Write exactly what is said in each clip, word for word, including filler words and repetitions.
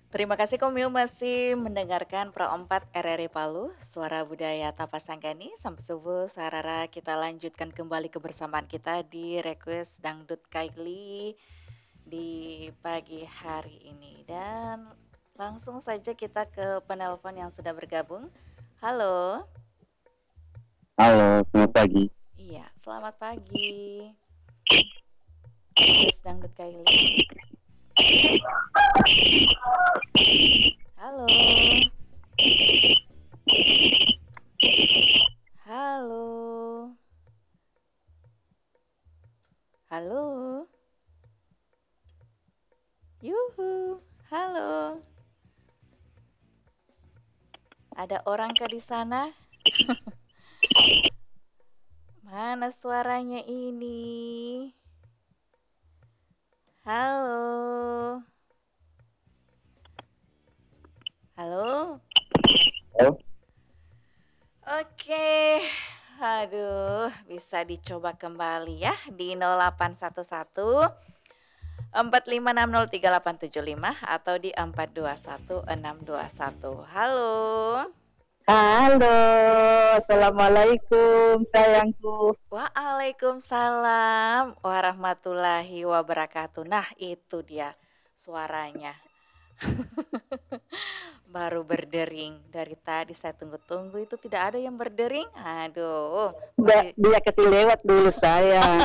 Terima kasih Komil masih mendengarkan Pro empat R R I Palu, Suara Budaya Tapasanggani. Sampai subuh, Sarara kita lanjutkan kembali kebersamaan kita di Request Dangdut Kaili di pagi hari ini. Dan langsung saja kita ke penelpon yang sudah bergabung. Halo. Halo, selamat pagi. Iya, selamat pagi. Request Dangdut Kaili. Halo. Halo. Halo. Yuhu. Halo. Ada orang ke di sana? Mana suaranya ini? Halo. Halo. Halo. Oke. Aduh, bisa dicoba kembali ya di nol delapan satu satu empat lima enam nol tiga delapan tujuh lima atau di empat dua satu enam dua satu. Halo. Halo, Assalamualaikum sayangku. Waalaikumsalam warahmatullahi wabarakatuh. Nah, itu dia suaranya. Baru berdering. Dari tadi saya tunggu-tunggu itu tidak ada yang berdering. Aduh. Mbak, Masih... dia kasih lewat dulu saya.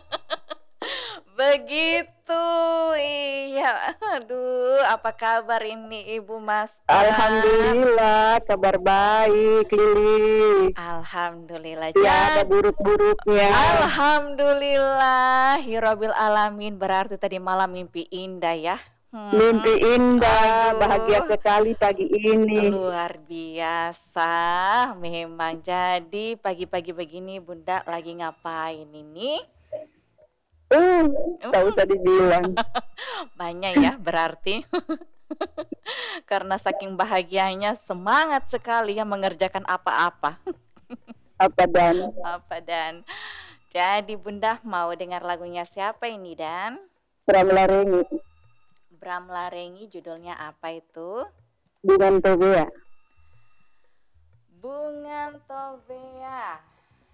Begitu. Iya. Aduh, apa kabar ini Ibu Mas? Alhamdulillah, kabar baik, Lili. Alhamdulillah. Ya, ada buruk-buruknya. Alhamdulillah, Hirobil Alamin. Berarti tadi malam mimpi indah ya. Hmm. Mimpi indah, Aduh. bahagia sekali pagi ini. Luar biasa. Memang jadi pagi-pagi begini Bunda lagi ngapain ini? Uh, tak usah dibilang. Banyak ya berarti. Karena saking bahagianya semangat sekali ya mengerjakan apa-apa. Apa dan? Apa dan? Jadi Bunda mau dengar lagunya siapa ini Dan? Bram Larengi. Bram Larengi, judulnya apa itu? Bungan Tovea. Bungan Tovea.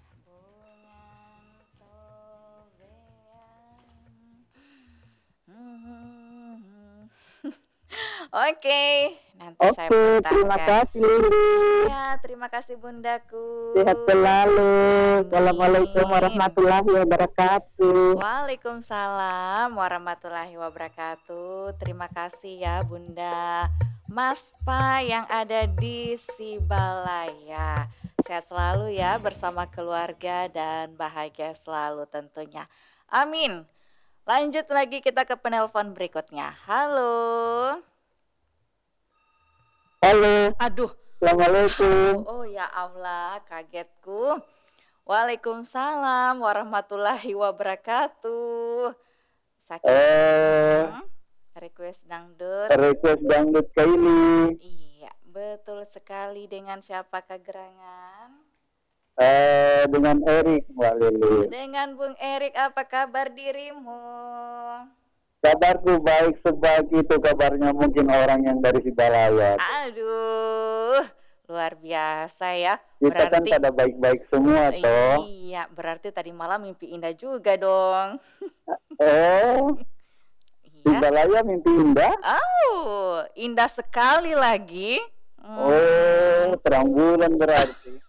Oke, okay. Nanti Oke, saya putarkan. Terima kasih Lili. Ya, terima kasih Bundaku. Sehat selalu. Assalamualaikum warahmatullahi wabarakatuh. Waalaikumsalam warahmatullahi wabarakatuh. Terima kasih ya Bunda Mas Pa yang ada di Sibalaya. Sehat selalu ya bersama keluarga dan bahagia selalu tentunya. Amin. Lanjut lagi kita ke penelpon berikutnya. Halo. Halo. Aduh. Assalamualaikum. Oh ya Allah, kagetku. Waalaikumsalam warahmatullahi wabarakatuh. Sakit. Eh, hmm? Request dangdut. Request dangdut Kaili. Iya, betul sekali. Dengan siapa kegerangan? Eh, dengan Erik, Mbak Lili. Dengan Bung Erik, apa kabar dirimu? Kabarku baik sebaik itu kabarnya mungkin orang yang dari Sibalaya. Aduh, luar biasa ya. Kita berarti, kan pada baik-baik semua toh. Iya, berarti tadi malam mimpi indah juga dong. Oh, iya. Sibalaya mimpi indah? Oh, indah sekali lagi. Hmm. Oh, terang bulan berarti.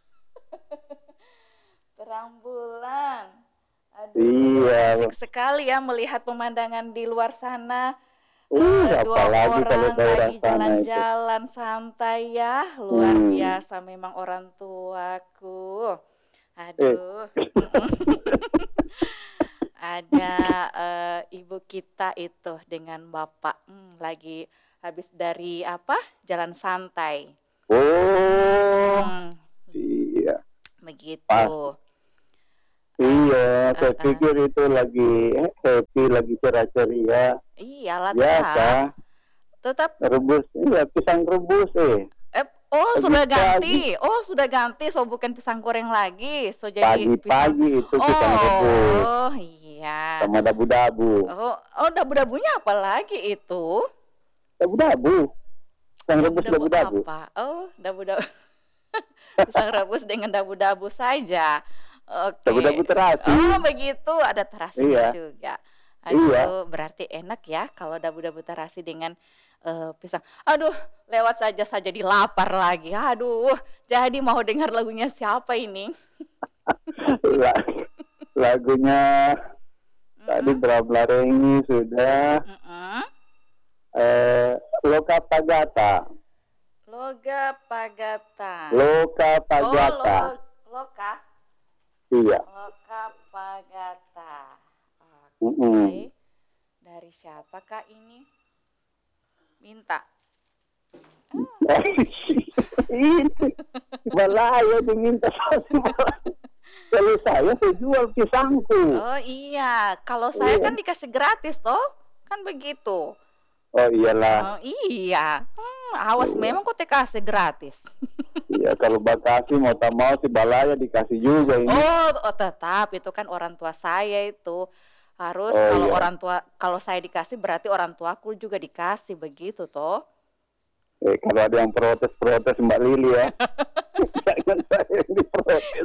Terang bulan. Aduh, iya. asik sekali ya melihat pemandangan di luar sana. Uh, uh, dua apalagi orang kalau lagi jalan-jalan santai ya. Luar hmm. biasa memang orang tuaku. Aduh. Eh. Ada uh, ibu kita itu dengan bapak hmm, lagi habis dari apa? Jalan santai. Oh. Hmm. Iya. Begitu. Pas. Iya, saya uh, uh. pikir itu lagi happy, lagi ceria-ceria. Iyalah, biasa. Tetap. Rebus, iya pisang rebus eh. eh oh pagi, sudah ganti, pagi. oh sudah ganti, so bukan pisang goreng lagi, so jadi pagi-pagi pisang... itu pisang oh, rebus. Oh iya. Sama dabu-dabu. Oh, oh dabu-dabunya apa lagi itu? Dabu-dabu. Pisang rebus Dabu-dabu dabu-dabu. apa? Oh, dabu-dabu pisang rebus dengan dabu-dabu saja. Oke. Dabu-dabu Oh, terasi. begitu, ada terasinya Iya. juga. Iya. Aduh, berarti enak ya kalau dabu-dabu terasi dengan, eee, pisang. Aduh, lewat saja saja jadi lapar lagi. Aduh, jadi mau dengar lagunya siapa ini? La lagunya tadi Mhm. Bramlarengi sudah. Mhm. Eee, Lokapagata. Logapagata. Oh, lo Lokapagata. Loka? Iya. Lokapagata. Mhm. Oke. Dari siapa Kak ini? Minta. Ah. Itu, Balaya diminta kalau saya, saya jual pisangku. Oh, iya. Kalau saya kan Iya. dikasih gratis toh, kan begitu. Oh, iyalah. Oh, iya. Mmm, awas Iya. memang kok te kasih gratis. Iya, kalau Bakasi mau tak mau si Balaya dikasih juga ini. Oh oh, tetap itu kan orang tua saya itu. Harus Oh, kalau iya. orang tua kalau saya dikasih berarti orang tuaku juga dikasih, begitu toh. Eh, kalau ada yang protes-protes Mbak Lily ya. Jangan saya yang diprotes.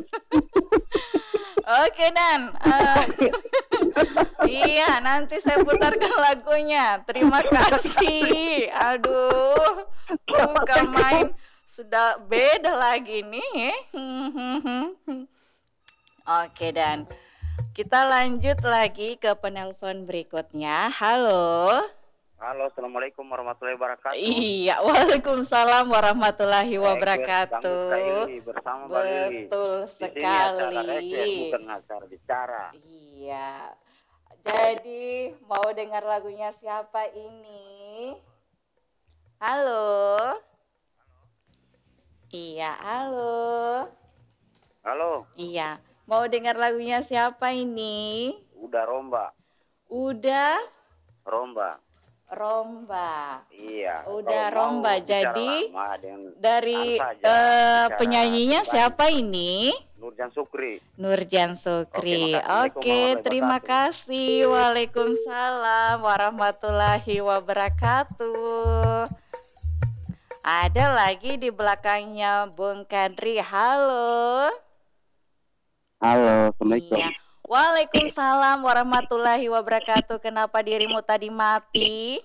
Oke Dan, eee, iya, nanti saya putarkan lagunya. Terima kasih. Aduh, bukan main, sudah beda lagi nih. Oke Dan, kita lanjut lagi ke penelpon berikutnya. Halo? Halo, assalamualaikum warahmatullahi wabarakatuh. Iya, waalaikumsalam warahmatullahi Request Dangdut Kak wabarakatuh. Ili bersama Mbak Lili. Betul Di sini acara request sekali. bukan acara bicara. Iya. Jadi mau dengar lagunya siapa ini? Halo? Iya, halo? Halo, Iya, mau dengar lagunya siapa ini? udah Romba, Udah Romba. Romba. Iya, Udah kalau Romba. mau bicara Jadi lama ada yang dari anu saja eh, bicara penyanyinya pribadi. siapa ini? Nurjan Sukri. Nurjan Oke, Sukri. makasih. Assalamualaikum Oke, warahmatullahi terima wabarakatuh. kasih. Waalaikumsalam warahmatullahi wabarakatuh. Ada lagi di belakangnya Bung Kadri. Halo? Halo, Assalamualaikum. Iya. Waalaikumsalam warahmatullahi wabarakatuh. Kenapa dirimu tadi mati?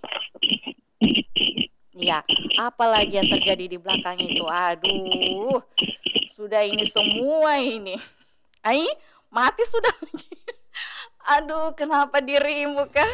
Iya, apalagi yang terjadi di belakang itu? Aduh, sudah ini semua ini. Ai, mati sudah. Aduh, kenapa dirimu kah?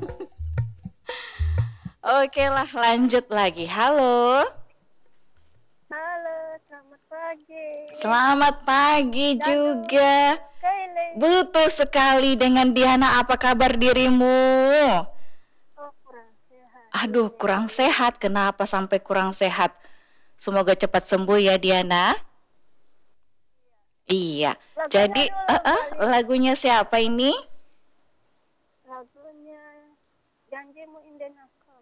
Oke lah, lanjut lagi. Halo. Halo, selamat pagi. Selamat pagi Danu, juga. Kaile. Betul sekali dengan Diana. Apa kabar dirimu? Oh, kurang sehat. Aduh, kurang sehat. Kenapa sampai kurang sehat? Semoga cepat sembuh ya Diana. Iya. Lagunya Jadi, dulu, uh, uh, Kali. lagunya siapa ini? Lagunya Janjimu Indenakon.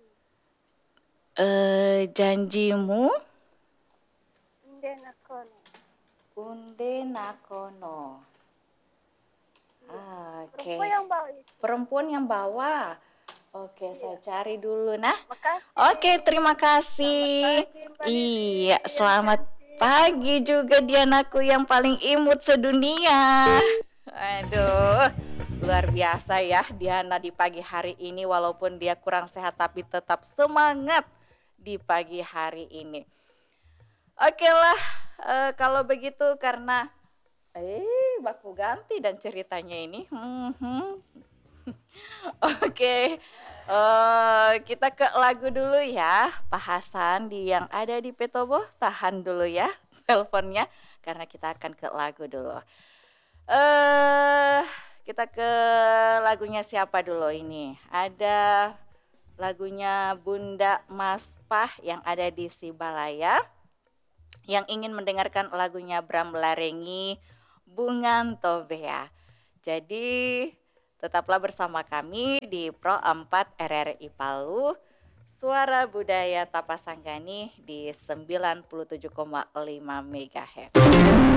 Eh, janjimu Indenakon. Unde Nakono. Ah, Oke. Perempuan yang bawa itu. Perempuan yang bawa. Oke, saya cari dulu nah. Makasih. Oke, terima kasih. Selamat pagi, Mbak Lili. Iya, Yang selamat cantik. pagi juga Dianaku yang paling imut sedunia. Aduh, luar biasa ya Diana di pagi hari ini, walaupun dia kurang sehat tapi tetap semangat di pagi hari ini. Oke lah, eh, kalau begitu karena eh baku ganti dan ceritanya ini. Mhm. Oke, eh, kita ke lagu dulu ya, Pak Hasan di yang ada di Petobo, tahan dulu ya teleponnya karena kita akan ke lagu dulu. Eh, kita ke lagunya siapa dulu ini? Ada lagunya Bunda Mas Pah yang ada di Sibalaya. Yang ingin mendengarkan lagunya Bram Larengi, Bungan Tobea. Jadi tetaplah bersama kami di Pro empat R R I Palu, Suara Budaya Tapasanggani di sembilan puluh tujuh koma lima megahertz.